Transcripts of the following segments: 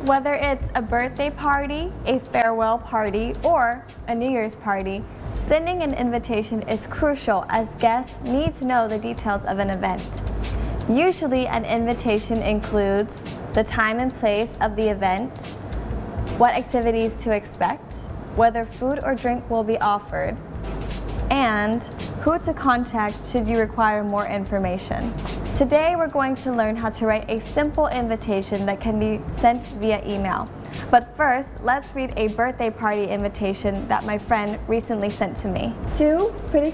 Whether it's a birthday party, a farewell party, or a New Year's party, sending an invitation is crucial as guests need to know the details of an event. Usually, an invitation includes the time and place of the event, what activities to expect, whether food or drink will be offered, and who to contact should you require more information. Today we're going to learn how to write a simple invitation that can be sent via email. But first, let's read a birthday party invitation that my friend recently sent to me. To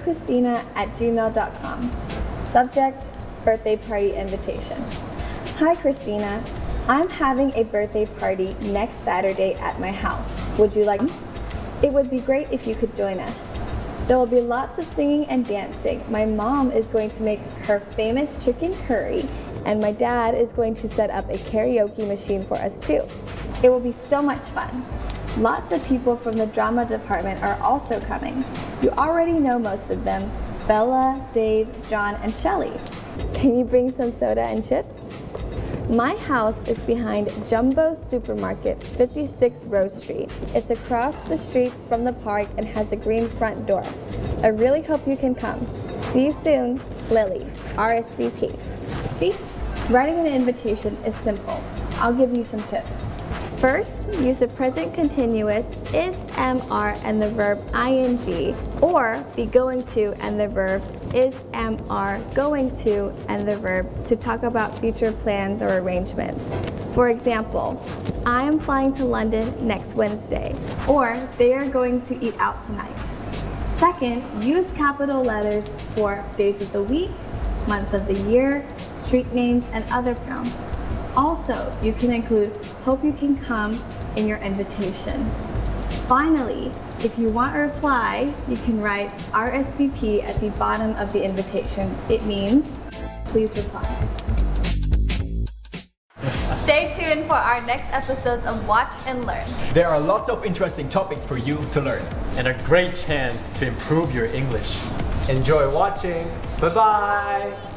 prettychristina@gmail.com. Subject, birthday party invitation. Hi Christina, I'm having a birthday party next Saturday at my house. Would you like? It would be great if you could join us. There will be lots of singing and dancing. My mom is going to make her famous chicken curry, and my dad is going to set up a karaoke machine for us too. It will be so much fun. Lots of people from the drama department are also coming. You already know most of them: Bella, Dave, John, and Shelly. Can you bring some soda and chips? My house is behind Jumbo's Supermarket, 56 Rose Street. It's across the street from the park and has a green front door. I really hope you can come. See you soon, Lily, RSVP. See? Writing an invitation is simple. I'll give you some tips. First, use the present continuous is, am, are, and the verb ing, or be going to and the verb is, am, are, going to, and the verb to talk about future plans or arrangements. For example, I am flying to London next Wednesday, or they are going to eat out tonight. Second, use capital letters for days of the week, months of the year, street names, and other pronouns. Also, you can include hope you can come in your invitation. Finally, if you want a reply, you can write RSVP at the bottom of the invitation. It means, please reply. Stay tuned for our next episodes of Watch and Learn. There are lots of interesting topics for you to learn. And a great chance to improve your English. Enjoy watching. Bye-bye.